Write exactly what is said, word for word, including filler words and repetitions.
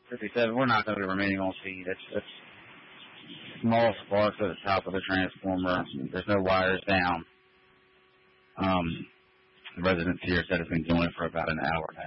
fifty-seven, we're not going to be remaining on scene. It's, it's small sparks at the top of the transformer. There's no wires down. Um, the residents here said it's been going for about an hour now.